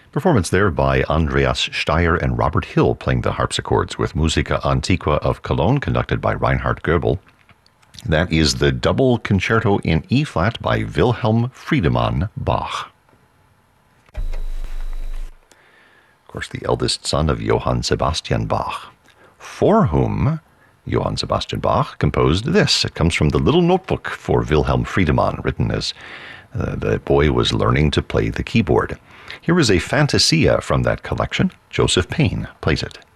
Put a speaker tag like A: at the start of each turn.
A: Performance there by Andreas Steyer and Robert Hill playing the harpsichords with Musica Antiqua of Cologne, conducted by Reinhard Goebel. That is the double concerto in E-flat by Wilhelm Friedemann Bach. Of course, the eldest son of Johann Sebastian Bach, for whom Johann Sebastian Bach composed this. It comes from the Little Notebook for Wilhelm Friedemann, written as the boy was learning to play the keyboard. Here is a Fantasia from that collection. Joseph Payne plays it.